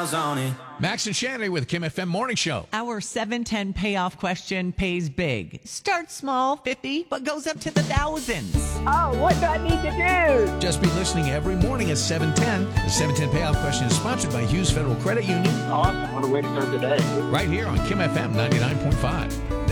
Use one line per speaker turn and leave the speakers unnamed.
miles on it.
Max and Shannon with Kim FM Morning Show.
Our 710 payoff question pays big. Starts small, 50, but goes up to the thousands.
Oh, what do I need to do?
Just be listening every morning at 710. The 710 payoff question is sponsored by Hughes Federal Credit Union.
Awesome. What a way to start the day.
Right here on Kim FM 99.5.